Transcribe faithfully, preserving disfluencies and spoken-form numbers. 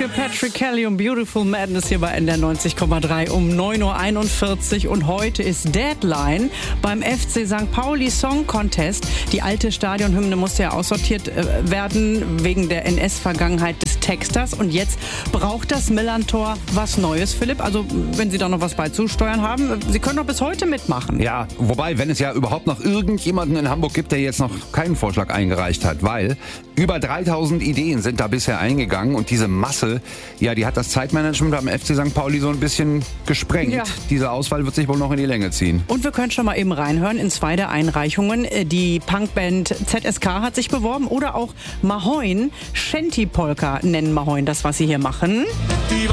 Maske, Patrick Kelly und Beautiful Madness hier bei N D R neunzig Komma drei um neun Uhr einundvierzig. Und heute ist Deadline beim F C Sankt Pauli Song Contest. Die alte Stadionhymne musste ja aussortiert äh, werden wegen der N S-Vergangenheit des Texters. Und jetzt braucht das Millantor was Neues, Philipp. Also wenn Sie da noch was beizusteuern haben, Sie können doch bis heute mitmachen. Ja, wobei, wenn es ja überhaupt noch irgendjemanden in Hamburg gibt, der jetzt noch keinen Vorschlag eingereicht hat, weil über dreitausend Ideen sind da bisher eingegangen und diese Masse, ja, die hat das Zeitmanagement beim F C Sankt Pauli so ein bisschen gesprengt. Ja. Diese Auswahl wird sich wohl noch in die Länge ziehen. Und wir können schon mal eben reinhören in zwei der Einreichungen. Die Punkband Z S K hat sich beworben oder auch Mahoin. Shanty Polka nennen Mahoin das, was sie hier machen. Die